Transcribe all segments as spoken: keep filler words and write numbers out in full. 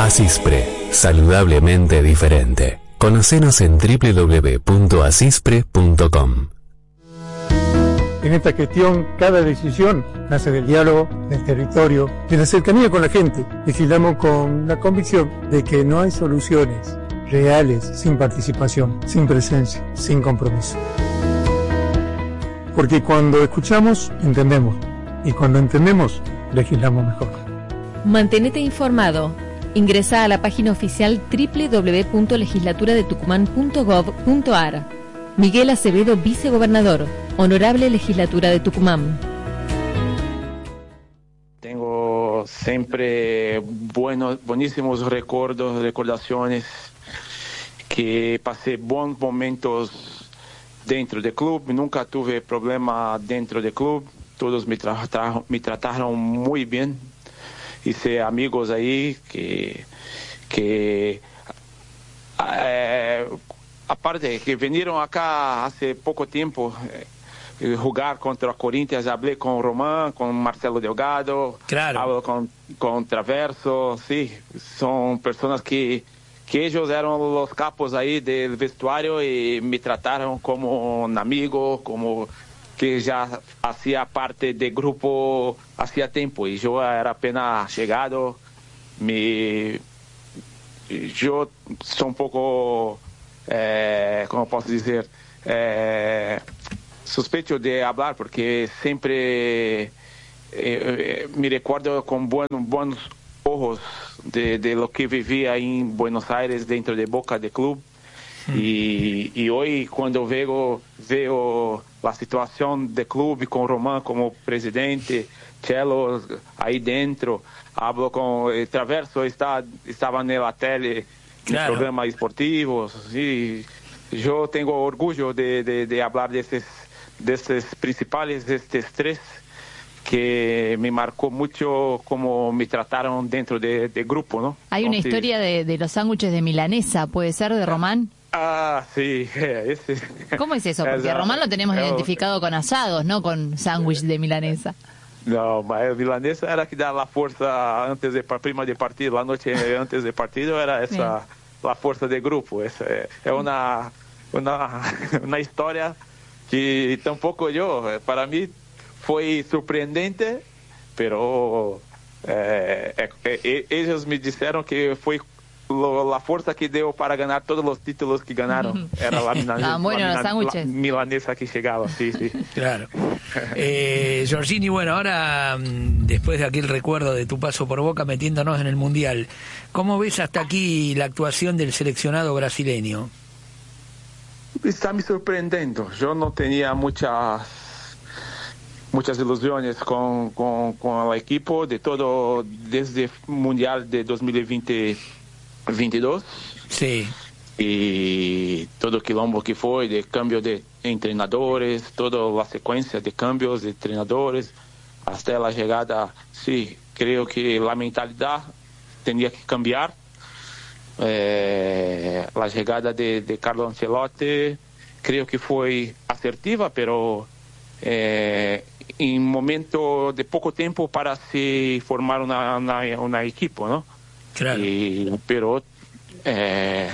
Asispre, saludablemente diferente. Conocenos en doble u doble u doble u punto asispre punto com. En esta gestión, cada decisión nace del diálogo, del territorio, de la cercanía con la gente. Legislamos con la convicción de que no hay soluciones reales sin participación, sin presencia, sin compromiso. Porque cuando escuchamos, entendemos. Y cuando entendemos, legislamos mejor. Mantenete informado. Ingresa a la página oficial doble u doble u doble u punto legislatura de tucumán punto gov punto ar. Miguel Acevedo, vicegobernador. Honorable Legislatura de Tucumán. Tengo siempre buenos, buenísimos recuerdos, recordaciones, que pasé buenos momentos dentro del club. Nunca tuve problema dentro del club. Todos me trataron, me trataron muy bien. Hice amigos ahí que, que eh, aparte que vinieron acá hace poco tiempo eh, jugar contra Corinthians. Hablé con Román, con Marcelo Delgado, claro. Hablo con, con Traverso, sí, son personas que, que ellos eran los capos ahí del vestuario y me trataron como un amigo, como que ya hacía parte del grupo hacía tiempo y yo era apenas llegado. Me, yo soy un poco, eh, ¿cómo puedo decir? Eh, sospecho de hablar porque siempre eh, me recuerdo con buen, buenos ojos de, de lo que vivía en Buenos Aires dentro de Boca de Club. Mm. Y, y hoy cuando veo, veo la situación del club con Román como presidente, Chelo ahí dentro, hablo con eh, Traverso, está, estaba en la tele, claro. En programas esportivos, y yo tengo orgullo de, de, de hablar de estos, de estos principales, de estos tres, que me marcó mucho como me trataron dentro del de grupo, ¿no? Hay una Entonces, historia de, de los sándwiches de milanesa, ¿puede ser, de Román? Ah, sí. Ese. ¿Cómo es eso? Porque a Román lo tenemos Yo, identificado con asados, no con sándwich de milanesa. No, mas milanesa era que daba la fuerza antes de prima de partido, la noche antes del partido era esa sí. La fuerza del grupo. Es, es una, una, una historia que tampoco yo, para mí fue sorprendente, pero eh, eh, ellos me dijeron que fue Lo, la fuerza que dio para ganar todos los títulos que ganaron era la milanesa, ah, bueno, la, los sándwiches. La milanesa que llegaba, sí, sí. Claro. Eh, Giorgini, bueno, ahora después de aquel recuerdo de tu paso por Boca metiéndonos en el Mundial, ¿cómo ves hasta aquí la actuación del seleccionado brasileño? Está me sorprendiendo. Yo no tenía muchas muchas ilusiones con, con, con el equipo de todo desde el Mundial de dos mil veinte veintidós. Sí. Y todo el quilombo que fue de cambio de entrenadores, toda la secuencia de cambios de entrenadores, hasta la llegada, sí, creo que la mentalidad tenía que cambiar. Eh, la llegada de, de Carlo Ancelotti creo que fue asertiva, pero eh, en un momento de poco tiempo para se formar una, una, una equipo, ¿no? Claro. Y, pero eh,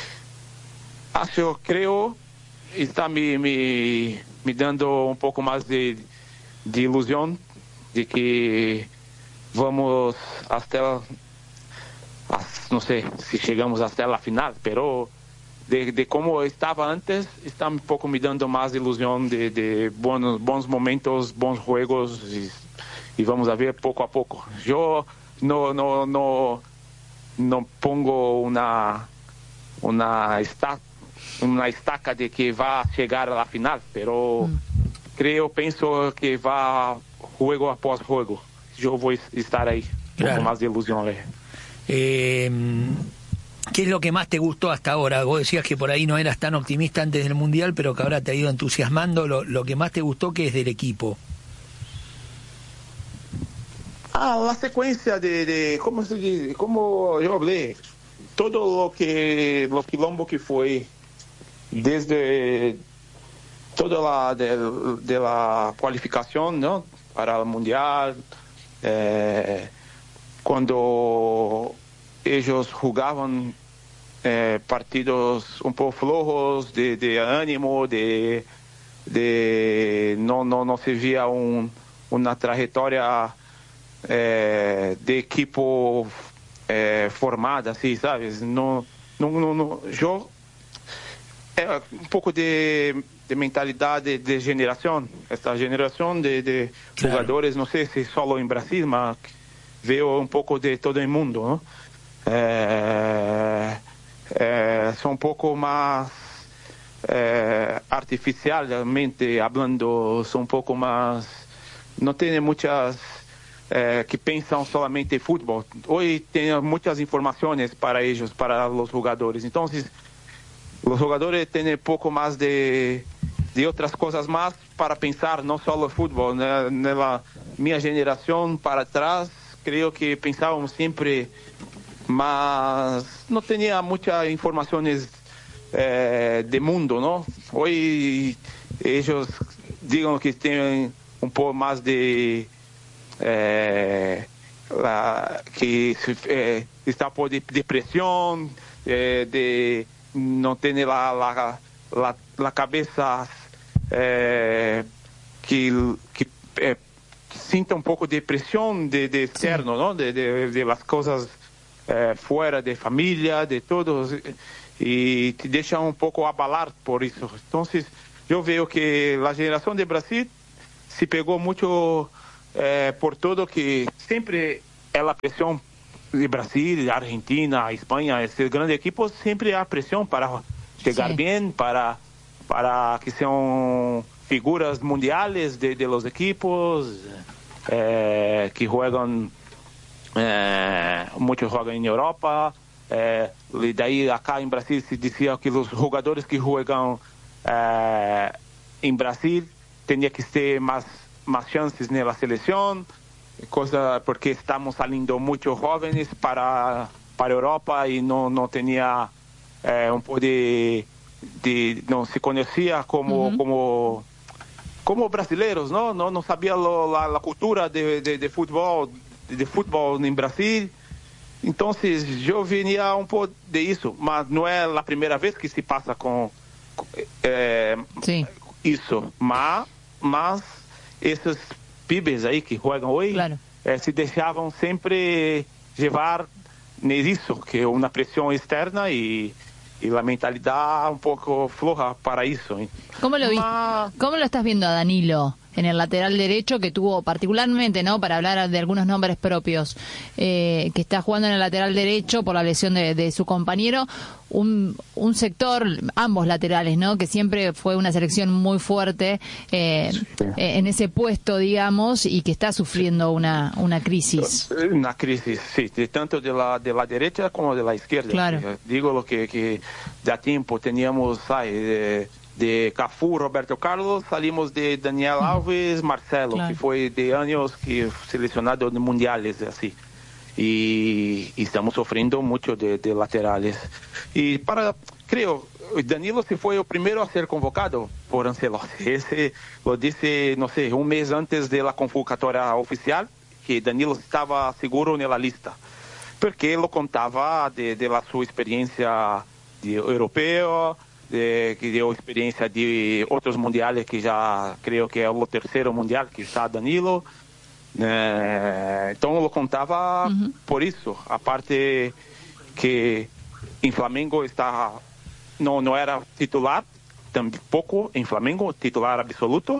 yo creo está me, me, me dando un poco más de, de ilusión de que vamos hasta, no sé si llegamos hasta la final, pero de, de cómo estaba antes está un poco me dando más ilusión de, de buenos, buenos momentos, buenos juegos y, y vamos a ver poco a poco. Yo no no no no pongo una una estaca, una estaca de que va a llegar a la final, pero mm. creo, pienso que va juego após juego. Yo voy a estar ahí, claro. Con más de ilusión. Eh, ¿Qué es lo que más te gustó hasta ahora? Vos decías que por ahí no eras tan optimista antes del Mundial, pero que ahora te ha ido entusiasmando. Lo, lo que más te gustó, ¿qué es del equipo? Ah, la secuencia de, de ¿cómo se dice? Como yo hablé, todo lo que, lo quilombo que fue desde toda la de, de la cualificación, ¿no? Para el Mundial, eh, cuando ellos jugaban eh, partidos un poco flojos, de, de ánimo, de, de no, no, no se veía un, una trayectoria eh, de equipo eh, formada, así, ¿sabes? No, no, no, no. Yo, eh, un poco de, de mentalidad de, de generación, esta generación de, de claro. jugadores, no sé si solo en Brasil, pero veo un poco de todo el mundo, ¿no? Eh, eh, son un poco más eh, artificialmente hablando, son un poco más, no tienen muchas eh, que piensan solamente en fútbol. Hoy tienen muchas informaciones para ellos, para los jugadores. Entonces, los jugadores tienen un poco más de, de otras cosas más para pensar, no solo fútbol. En la mi generación para atrás, creo que pensábamos siempre, mas no tenía muchas informaciones eh, de mundo, ¿no? Hoy ellos digan que tienen un poco más de eh, la, que eh, está por de, depresión, eh, de no tener la, la, la, la cabeza eh, que, que eh, sienta un poco de presión de, de externo, sí. ¿no? De, de, de las cosas eh, fuera de familia, de todos, y te deja un poco abalar por eso. Entonces, yo veo que la generación de Brasil se pegó mucho eh, por todo, que siempre es la presión de Brasil, Argentina, España, estos grandes equipos, siempre hay presión para llegar sí. bien, para, para que sean figuras mundiales de, de los equipos, eh, que juegan, eh, muchos juegan en Europa, eh, y de ahí acá en Brasil se decía que los jugadores que juegan eh, en Brasil tenían que ter más, más chances en la selección, cosa porque estamos saliendo muchos jóvenes para, para Europa y no, no tenía eh, un poco de, de, no se conocía como, uh-huh. como como brasileños, ¿no? No, no sabía lo, la, la cultura de, de, de fútbol, de, de fútbol en Brasil. Entonces yo venía un poco de eso, mas no es la primera vez que se pasa con, con eh, sí. eso. Mas, mas esos pibes ahí que juegan hoy claro. eh, se dejaban siempre llevar en eso, que es una presión externa y y la mentalidad un poco floja para eso. ¿Cómo lo, Ma... ¿Cómo lo estás viendo a Danilo en el lateral derecho, que tuvo particularmente, ¿no? Para hablar de algunos nombres propios, eh, que está jugando en el lateral derecho por la lesión de, de su compañero, un, un sector, ambos laterales, ¿no? Que siempre fue una selección muy fuerte eh, sí. en ese puesto, digamos, y que está sufriendo una, una crisis. Una crisis, sí, de tanto de la, de la derecha como de la izquierda. Claro. Digo lo que, que de tiempo teníamos, ay, de, de Cafu, Roberto Carlos, salimos de Daniel Alves, Marcelo, claro. que fue de años que seleccionado de mundiales, así. Y, y estamos sufriendo mucho de, de laterales. Y para, creo, Danilo se fue el primero a ser convocado por Ancelotti. Ese lo dice, no sé, un mes antes de la convocatoria oficial, que Danilo estaba seguro en la lista. Porque lo contaba de, de la su experiencia de europeo, de, de experiencia de otros mundiales, que ya creo que es el tercero mundial que está Danilo. Eh, entonces lo contaba uh-huh. por eso, aparte que en Flamengo está, no, no era titular, tampoco en Flamengo titular absoluto,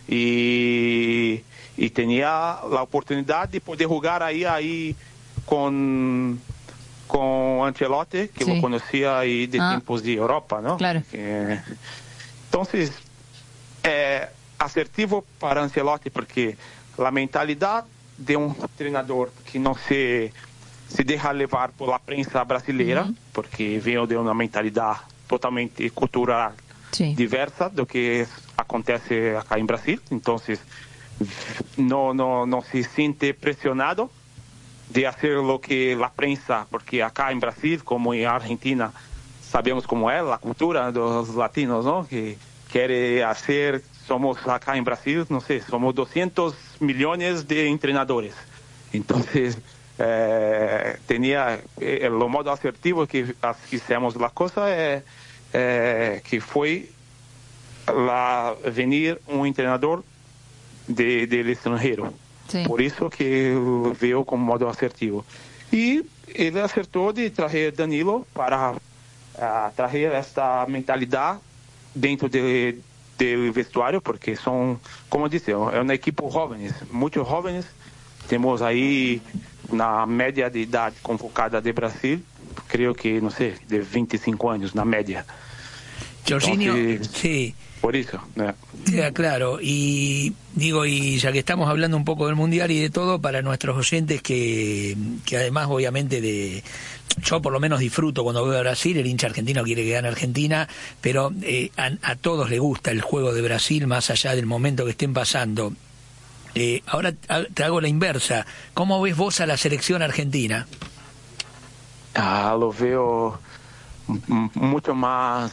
y, y tenía la oportunidad de poder jugar ahí, ahí con, con Ancelotti, que sí. lo conocía ahí de ah. tiempos de Europa, ¿no? Claro. Eh, entonces, eh, asertivo para Ancelotti, porque la mentalidad de un entrenador que no se, se deja levar por la prensa brasileira, uh-huh. porque viene de una mentalidad totalmente cultural sí. diversa do que acontece acá en Brasil. Entonces, no, no, no se siente presionado de hacer lo que la prensa, porque acá en Brasil, como en Argentina, sabemos cómo es la cultura de los latinos, ¿no? Que quiere hacer, somos acá en Brasil, no sé, somos doscientos millones de entrenadores. Entonces, eh, tenía eh, lo modo asertivo que hicimos la cosa eh, eh, que fue la, venir un entrenador de, del extranjero. Sí. Por eso que veo como modo asertivo. Y él acertó de traer Danilo para uh, traer esta mentalidad dentro de, del vestuario, porque son, como disse, é um equipo jóvenes, muitos jóvenes. Temos aí na média de idade convocada de Brasil, creio que, não sei, de veinticinco años na média. Jorginho, Entonces, sí. Por eso, ¿no? Queda claro. Y digo, y ya que estamos hablando un poco del Mundial y de todo, para nuestros oyentes que, que además obviamente de... Yo por lo menos disfruto cuando veo a Brasil, el hincha argentino quiere que gane Argentina, pero eh, a, a todos les gusta el juego de Brasil, más allá del momento que estén pasando. Eh, ahora te hago la inversa. ¿Cómo ves vos a la selección argentina? Ah, lo veo mucho más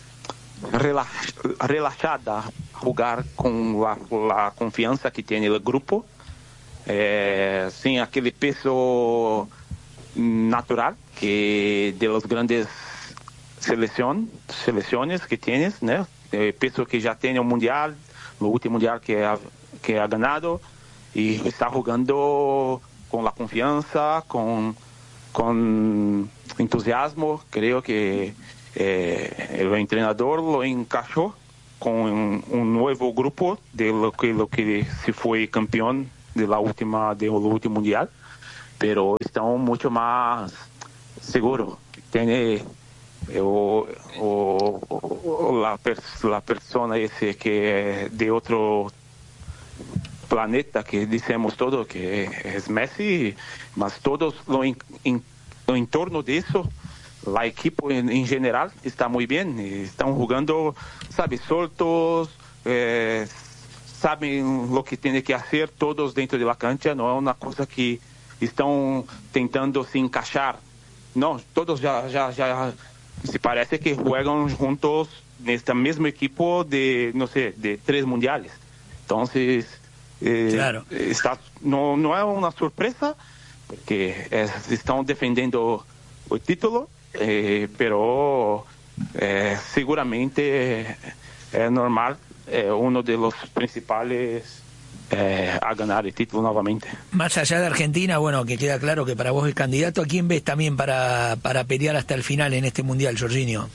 relajada, jugar con la, la confianza que tiene el grupo, eh, sin aquel peso natural que de las grandes selección, selecciones que tienes, ¿no? El peso que ya tiene el mundial, el último mundial que ha, que ha ganado, y está jugando con la confianza, con, con entusiasmo. Creo que eh, el entrenador lo encajó con un, un nuevo grupo de lo que, lo que se fue campeón de la última, del último mundial, pero están mucho más seguros. Tiene o, o, o la, pers- la persona ese que es de otro planeta, que decimos todo que es Messi, mas todos lo en, en, lo en torno de eso, la equipo en, en general está muy bien, están jugando, sabe, soltos, eh, saben lo que tiene que hacer todos dentro de la cancha, no es una cosa que están tentando se encaixar, no, todos ya, ya, ya se parece que juegan juntos en este mismo equipo de, no sé, de tres mundiales. Entonces, eh, claro. está, no, no es una sorpresa, porque es, están defendiendo el título, eh, pero eh, seguramente es normal, eh, uno de los principales Eh, a ganar el título nuevamente. Más allá de Argentina, bueno, que queda claro que para vos es candidato, ¿a quién ves también para, para pelear hasta el final en este Mundial, Jorginho?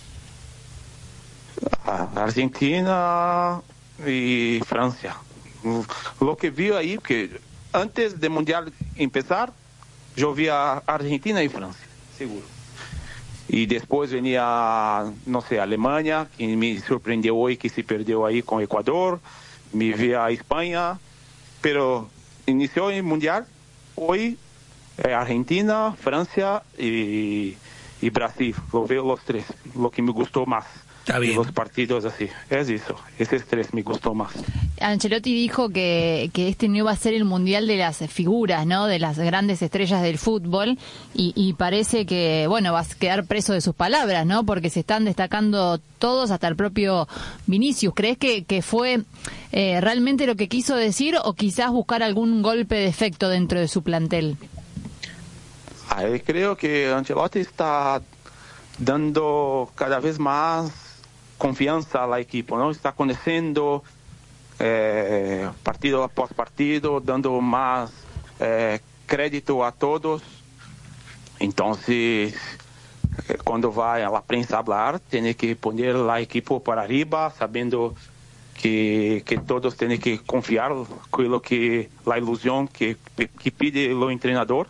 Argentina y Francia. Lo que vi ahí, que antes del Mundial empezar, yo vi a Argentina y Francia, seguro. Y después venía, no sé, Alemania, que me sorprendió hoy que se perdió ahí con Ecuador. Me vi a España. Pero inició el Mundial, hoy eh, Argentina, Francia y, y Brasil. Lo veo los tres, lo que me gustó más. Está bien. De los partidos así, es eso, esos tres me gustó más. Ancelotti dijo que, que este no iba a ser el Mundial de las figuras, ¿no? De las grandes estrellas del fútbol, y, y parece que, bueno, va a quedar preso de sus palabras, ¿no? Porque se están destacando todos, hasta el propio Vinicius. ¿Crees que, que fue eh, realmente lo que quiso decir, o quizás buscar algún golpe de efecto dentro de su plantel? Ah, creo que Ancelotti está dando cada vez más confianza al equipo, ¿no? Está conociendo eh, partido após partido, dando más eh, crédito a todos. Entonces, eh, cuando va a la prensa a hablar, tiene que poner al equipo para arriba, sabiendo que, que todos tienen que confiar con lo que, la ilusión que, que pide el entrenador.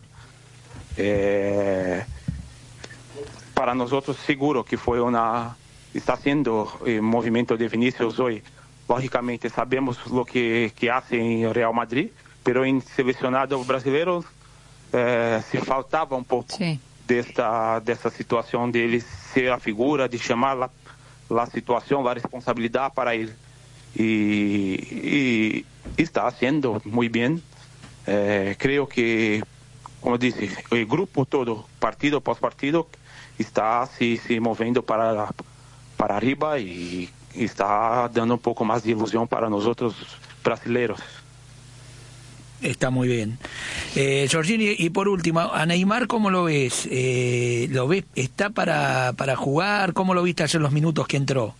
Eh, para nosotros seguro que fue una... está haciendo el movimiento de Vinicius hoy. Lógicamente sabemos lo que, que hace en Real Madrid, pero en seleccionados brasileños eh, se faltaba un poco sí. de, esta, de esta situación de él ser la figura, de llamar la, la situación, la responsabilidad para él. Y, y está haciendo muy bien. Eh, creo que, como dice, el grupo todo, partido por partido, está se, se moviendo para la, para arriba y, y está dando un poco más de ilusión para nosotros brasileños. Está muy bien. Eh, Jorginho, y por último, a Neymar, ¿cómo lo ves? Eh, ¿Lo ves? ¿Está para, para jugar? ¿Cómo lo viste ayer los minutos que entró?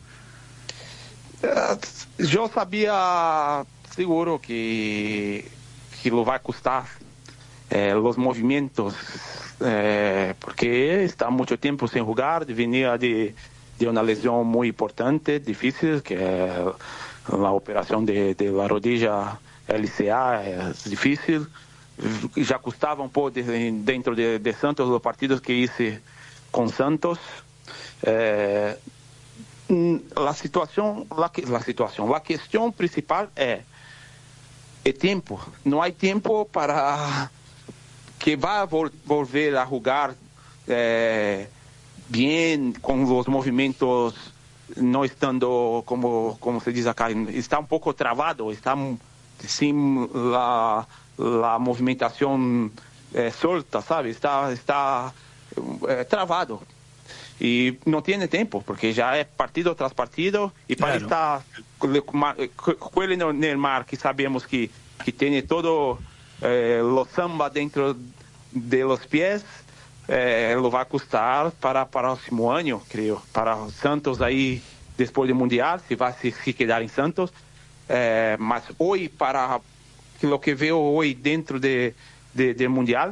Uh, yo sabía seguro que, que lo va a costar eh, los movimientos, eh, porque está mucho tiempo sin jugar, venía de, de una lesión muy importante, difícil, que es la operación de, de la rodilla L C A, es difícil. Ya costaba un poco de, dentro de, de Santos, los partidos que hice con Santos. Eh, la situación, la, la situación, la cuestión principal es el tiempo. No hay tiempo para que va a vol volver a jugar eh, bien, con los movimientos no estando, como, como se dice acá, está un poco trabado, está sin la, la movimentación eh, suelta, ¿sabe? Está, está eh, trabado. Y no tiene tiempo, porque ya es partido tras partido, y para claro. estar con el Neymar, que sabemos que, que tiene todo eh, lo samba dentro de los pies, eh, lo va a costar para, para el próximo año, creo. Para Santos ahí, después del Mundial, si va a se, se quedar en Santos. Eh, mas hoy, para lo que veo hoy dentro de, de, del Mundial,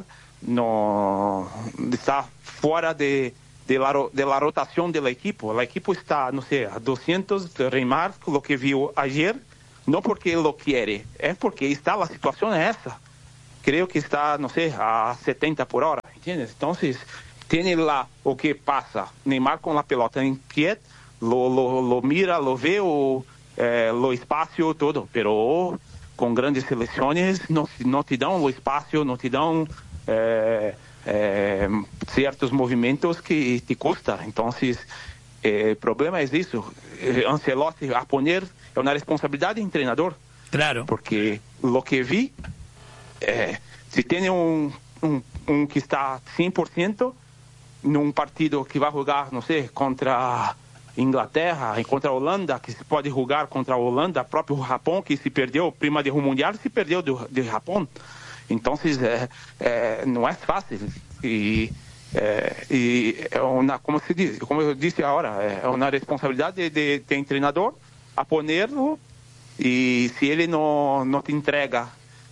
no está fuera de, de, la, de la rotación del equipo. El equipo está, no sé, a doscientos de Neymar, lo que vio ayer, no porque lo quiere, es porque está, la situación es esa. Creo que está, no sé, a setenta por hora, ¿entiendes? Entonces, tiene la, o que pasa, Neymar con la pelota en pie, lo, lo, lo mira, lo ve, o Eh, lo espacio, todo, pero con grandes selecciones no, no te dan lo espacio, no te dan eh, eh, ciertos movimientos que te cuesta. Entonces, eh, el problema es eso. Eh, Ancelotti a poner es una responsabilidad del entrenador. Claro. Porque lo que vi, eh, si tiene un, un, un que está cien por ciento en un partido que va a jugar, no sé, contra Inglaterra, contra a Holanda, que se pode jogar contra a Holanda, próprio Japão, que se perdeu, prima do Mundial, se perdeu do, do Japão. Então, é, é, não é fácil. E, é, e é uma, como se diz, como eu disse agora, é uma responsabilidade de, de, de treinador a ponerlo, e se ele não, não te entrega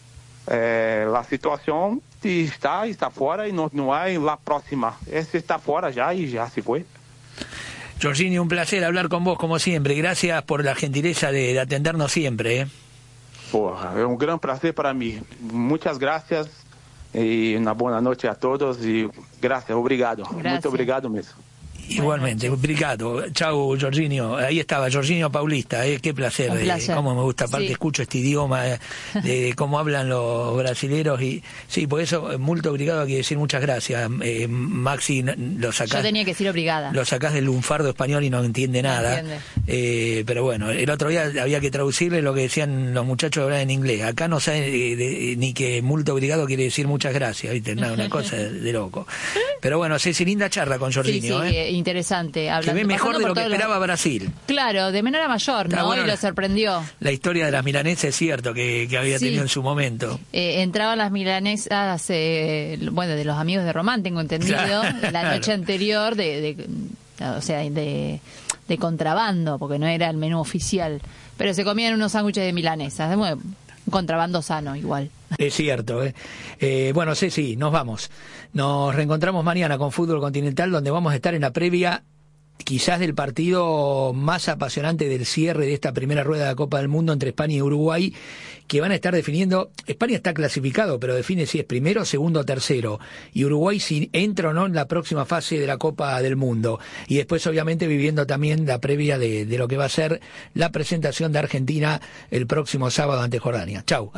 é, a situação, está, está fora e não, não há lá próxima. Esse está fora já e já se foi. Jorginho, un placer hablar con vos como siempre. Gracias por la gentileza de, de atendernos siempre. ¿eh? Porra, é um grande prazer para mim. Muitas graças e uma boa noite a todos e graças, obrigado. Gracias. Muito obrigado mesmo. Igualmente, obrigado. Chau, Jorginho. Ahí estaba, Jorginho Paulista. ¿eh? Qué placer. Un placer. Eh, cómo me gusta. Aparte, sí. escucho este idioma eh, de cómo hablan los brasileros. Y sí, por eso, muy obrigado, hay que decir muchas gracias. Eh, Maxi, lo sacás. Yo tenía que decir obrigada. Lo sacás del lunfardo español y no entiende nada. No entiende. Eh, pero bueno, el otro día había que traducirle lo que decían los muchachos ahora en inglés. Acá no saben eh, de, ni que multo obrigado quiere decir muchas gracias. ¿Viste? Nada, una cosa de, de loco. Pero bueno, Ceci, linda charla con Jorginho. Sí, sí, ¿eh? interesante. Que ve mejor de lo que esperaba los... Brasil. Claro, de menor a mayor, Está ¿no? bueno, y lo sorprendió. La historia de las milanesas es cierto que, que había Sí. tenido en su momento. Eh, entraban las milanesas, eh, bueno, de los amigos de Román, tengo entendido, Claro. la noche anterior, de, de o sea, de, de contrabando, porque no era el menú oficial. Pero se comían unos sándwiches de milanesas, bueno, un contrabando sano igual. Es cierto, ¿eh? Eh, bueno, Ceci, nos vamos. Nos reencontramos mañana con Fútbol Continental, donde vamos a estar en la previa quizás del partido más apasionante del cierre de esta primera rueda de la Copa del Mundo entre España y Uruguay, que van a estar definiendo. España está clasificado, pero define si es primero, segundo o tercero, y Uruguay si entra o no en la próxima fase de la Copa del Mundo, y después obviamente viviendo también la previa de, de lo que va a ser la presentación de Argentina el próximo sábado ante Jordania. Chau.